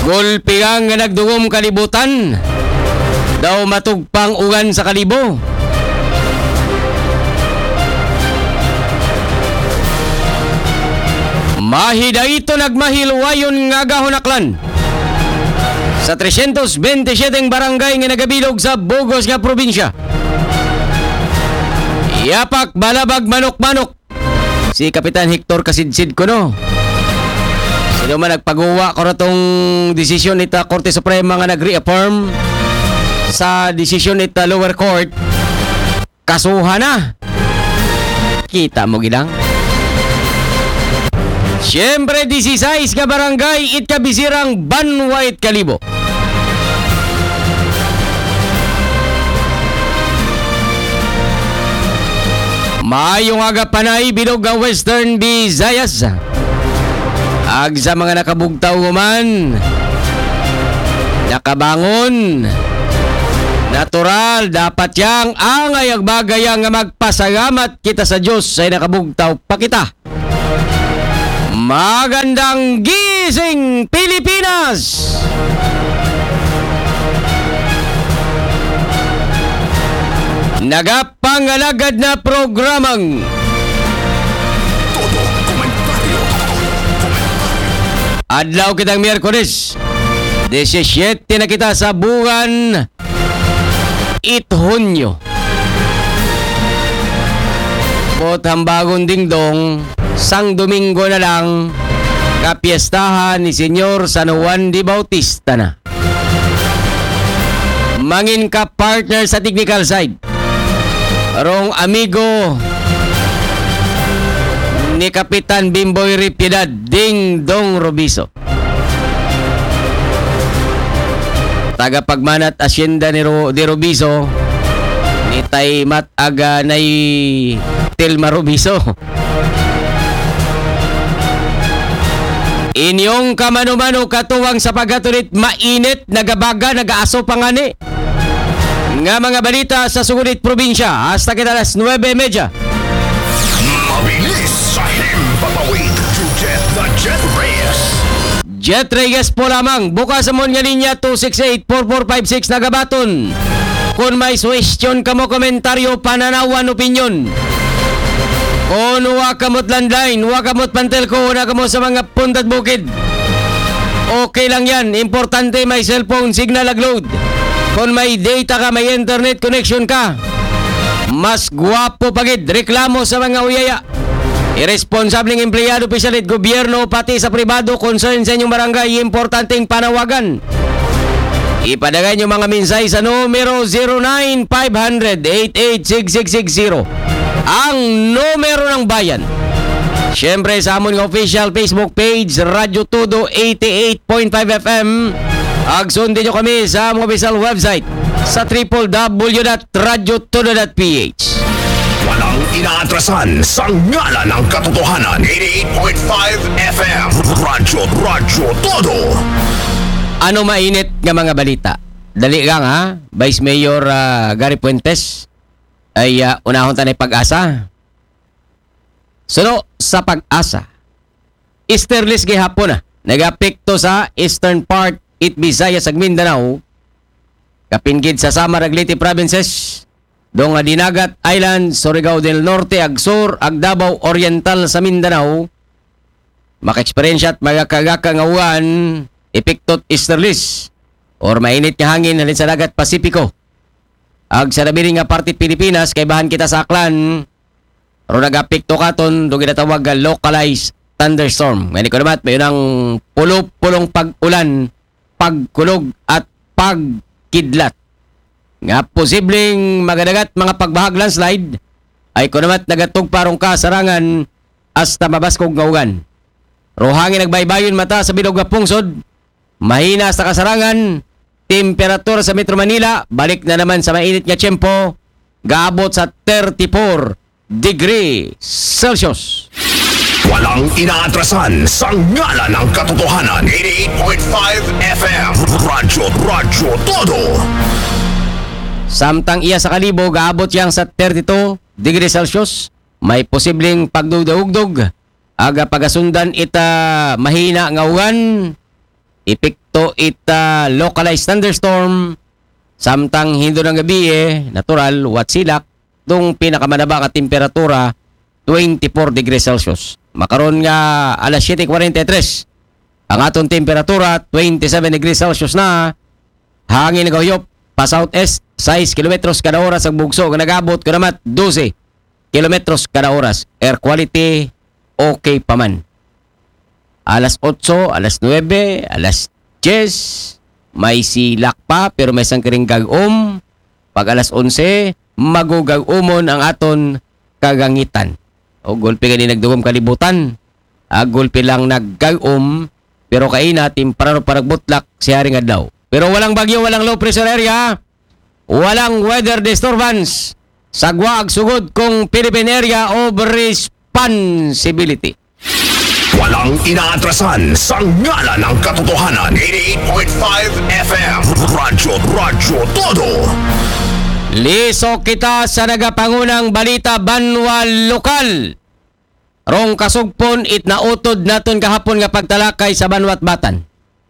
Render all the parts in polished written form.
Gulpigang nga nagdungom kalibutan, daw matugpang ugan sa kalibo. Mahida ito nagmahilwayon nga gahonaklan sa 327 barangay nga nagabilog sa Bugos nga probinsya. Yapak balabag manok-manok si Kapitan Hector Kasidsid ko no. Sino man nagpagawa ko na tong desisyon ita Korte Suprema nga nag-reaffirm sa desisyon ita lower court, kasuhan na. Kita mo gilang. Siyempre 16 ka barangay it kabisirang banwait kalibo. Maayong aga panay bilog ang Western Visayas. Ag sa mga nakabugtaw man, nakabangon, natural, dapat yang angay ang bagay nga magpasalamat kita sa Diyos ay nakabugtaw pa kita. Magandang gising Pilipinas! Nagapangalagad na programang adlaw kitang Miyerkules 17 na kita sa buwan Hunyo. Pot hambagon dingdong sang Domingo na lang kapiestahan ni Senyor San Juan de Bautista na. Mangin ka partner sa technical side. Rong amigo ni Kapitan Bimboy Ripiedad Ding Dong Robiso. Tagapagmanat asyenda ni Robiso ni Taymat Aga nay Tilma Robiso. Inyong kamano-mano katuwang sa pagatulit mainit, nagabaga, nagaaso pangani nga mga balita sa sugunit probinsya hasta kita alas 9:30. Mabilis sa himpapawid to get the Jet Reyes. Jet Reyes po lamang. Bukas sa mon nga linya 268-4456 nagabaton. Kung may question ka mo, komentaryo, pananawan, opinyon. Kung wakamot landline, wakamot pantelko, nakamot sa mga puntad bukid. Okay lang yan. Importante may cellphone signal agload. Kung may data ka, may internet connection ka, mas guwapo pagid. Reklamo sa mga uyaya. Irresponsableng empleyado, opisyalit, gobyerno, pati sa pribado, concern sa inyong barangay, importanteng panawagan. Ipadagay nyo mga minsay sa numero 09-500-886660. Ang numero ng bayan. Siyempre sa amon ng official Facebook page, Radyo Todo 88.5 FM. Agsundin nyo kami sa among official website sa www.radyotodo.ph. Walang inaatrasan sa ngala ng katotohanan. 88.5 FM Radyo Todo. Ano mainit nga mga balita? Dali lang ha, Vice Mayor Gary Puentes ay unahon tanay pag-asa. Suno sa pag-asa, easterlies gihapon na nagapekto sa eastern part it Visayas ag Mindanao, kapingkid sa Samar ag Leyte provinces, dong nga Dinagat Island, Surigao del Norte ag Sur ag Davao Oriental sa Mindanao, maka-experience at magakagaka nga uwan epektot easterlies or mainit nga hangin halin sa dagat Pasipiko. Ag sa nabili nga parte Pilipinas kay bahan kita sa aklan ro nagapekto katon do ginatawag nga localized thunderstorm. Ngani ko naman may unang pulong pag-ulan, pagkulog at pagkidlat. Nga posibleng magadagat mga pagbahag landslide ay ko naman nagatog parong kasarangan hasta mabaskog nga ugan. Rohangin nagbaybayon mata sa bilog nga pungsod, mahina sa kasarangan, temperatura sa Metro Manila, balik na naman sa mainit nga tiyempo, gaabot sa 34 degree Celsius. Walang inaatrasan sa ngala ng katotohanan. 88.5 FM Radyo Todo. Samtang iya sa kalibo, gaabot yang sa 32 degree Celsius, may posibleng pagdugdugdog, aga pagasundan ita mahina nga uwan, epekto ita localized thunderstorm samtang hindo ng gabi natural watsilak dong pinakamanaba nga temperatura 24 degrees Celsius. Makaron nga alas 7:43 ang aton temperatura 27 degrees Celsius na. Hangin nagahuyop pa southeast 6 kilometros kada oras ang bugso nga nagabot kunamat 12 kilometros kada oras. Air quality okay pa man. Alas 8, alas 9, alas 10 may silak pa pero may sangkiring gagom. Pag alas 11 magugagumon ang aton kagangitan. O gulpi gani nagdugom kalibutan. Gulpi lang naggagom pero kaina timprano paragbutlak si haring adlaw. Pero walang bagyo, walang low pressure area, walang weather disturbance. Sagwa ag sugod kung Philippine Area of Responsibility. Walang inaatrasan sa ngala ng katotohanan. 88.5 FM Radyo Todo. Liso kita sa nagapangunang balita banwa lokal. Rong kasugpon it nautod naton kahapon nga pagtalakay sa Banwat Batan.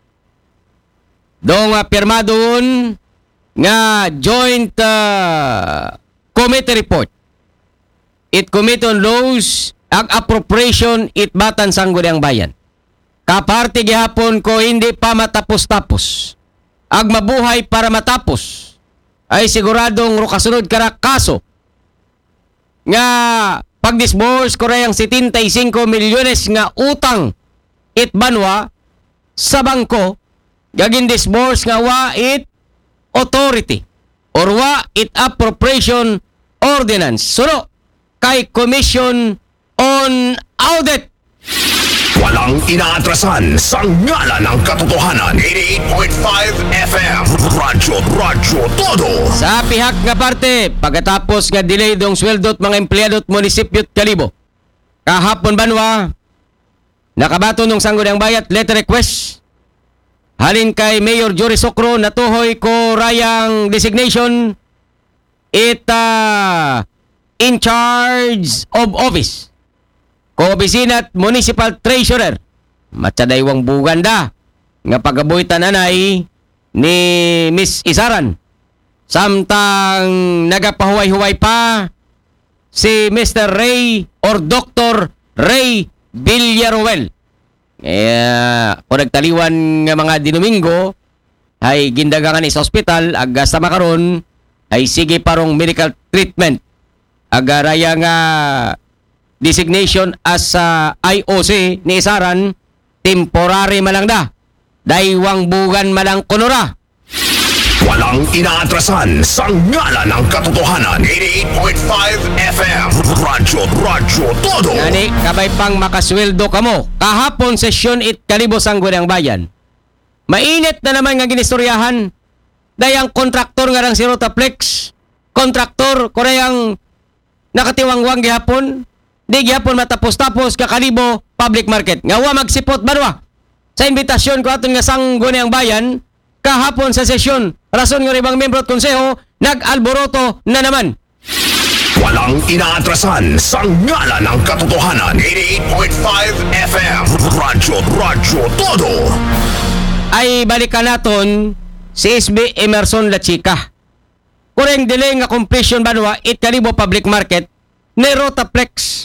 Dong pirmadon nga joint committee report. It Committee on Laws ag Appropriation it Batan Sangguniang Bayan. Kaparte gihapon ko hindi pa matapos-tapos. Ag mabuhay para matapos ay siguradong kasunod kara kaso nga pag-disburse ko rayang 75 milyones nga utang it banwa sa bangko gagin disburse nga wa it authority or wa it appropriation ordinance. Suno kay Commission on Audit. Walang inaatrasan sa ngala ng katotohanan. 88.5 FM Radyo Todo. Sa pihak nga parte, pagkatapos nga delay dong sweldot mga empleyadot munisipyot Kalibo. Kahapon banwa, nakabato nung Sangguniang Bayan letter request. Halin kay Mayor Jory Socro natuhoy ko rayang designation in charge of office. Ko-opisinat Municipal Treasurer. Matsadaywang buganda nga pagabuhitan anay ni Miss Isaran. Samtang nagapahuway-huway pa si Mr. Ray or Dr. Ray Villaruel. Kung nagtaliwan nga mga dinumingo ay gindagangan sa ospital aga sa makaron ay sige parong medical treatment. Agaraya nga designation as IOC ni Isaran temporary malang da. Daywang bugan malang kunura. Walang inaatrasan sa ngala ng katotohanan. 88.5 FM Radyo Todo. Nani, kabay pang makasweldo kamo. Kahapon sesyon it Kalibo Sangguniang Bayan. Mainit na naman nga ginistoryahan. Dayang kontraktor nga rang si Rotaplex. Kontraktor, koreyang nakatiwangwang gihapon. Di gihapon matapos-tapos ka Kalibo Public Market. Nga wa magsipot banwa. Sa imbitasyon ko aton nga Sangguniang Bayan, kahapon sa sesyon, rason nga ribang membro at konseho, nag-alboroto na naman. Walang inaatrasan sa ngala ng katotohanan. 88.5 FM Radyo Todo. Ay balikan naton si SB Emerson La Chica. Kureng delay nga completion banwa it Kalibo Public Market ni Rotaplex.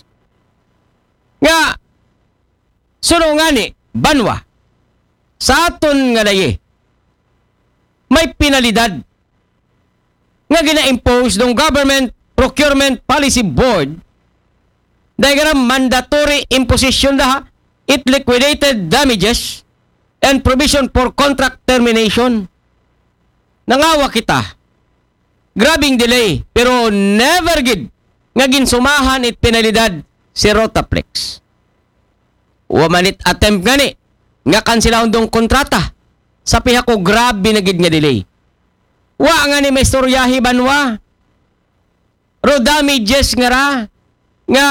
Nga suno nga ni banwa sa aton nga daye may penalidad nga gina-impose ng Government Procurement Policy Board dahil nga mandatory imposition na it liquidated damages and provision for contract termination. Nangawa kita. Grabing delay pero never gid nga ginsumahan it penalidad si Rotaplex. Wamanit attempt gani nga kansilahon dong kontrata sa piha ko grabe na gid nga delay. Wa nga ni may storyahi banwa. Ro damages nga ra nga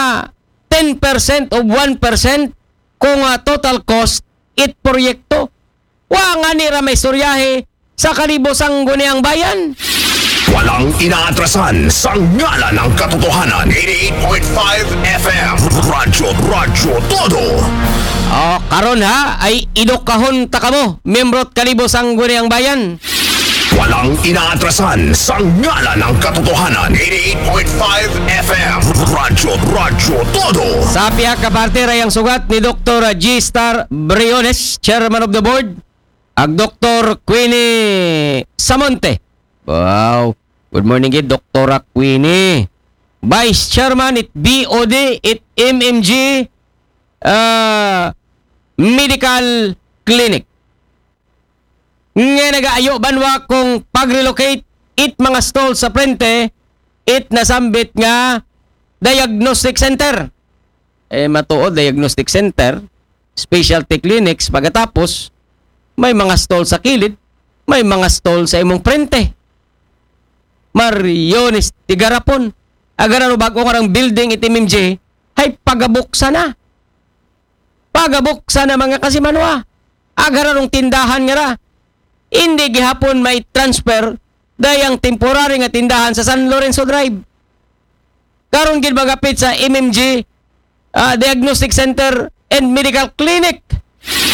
10% of 1% kung total cost it proyekto. Wa nga ni ra may storyahi sa Kalibo Sangguniang Bayan. Walang inaatrasan sa ngalan ng katotohanan. 88.5 FM. Radyo Todo. Karon ha, ay idokahon ta kamo, membrot kalibo sang Guniang Bayan. Walang inaatrasan sa ngalan ng katotohanan. 88.5 FM. Radyo Todo. Sa piha ka parte rayang sugat ni Dr. G. Star Briones, Chairman of the Board, ag Dr. Queenie Samonte. Wow. Good morning gid Dr. Queenie. Vice Chairman it BOD it MMG Medical Clinic. Nga nagaayo banwa kung pag-relocate it mga stall sa frente it nasambit nga diagnostic center. Matuod diagnostic center, specialty clinics pagkatapos may mga stall sa kilid, may mga stall sa imong frente. Mariones Tigarapon. Agarano bago ka ng building itimimje, ay pagabuksa na. Pagabuksa na mga kasimanwa. Agaranong tindahan nga ra. Hindi gihapon may transfer dayang temporary nga tindahan sa San Lorenzo Drive. Karon gid magapit sa MMG Diagnostic Center and Medical Clinic.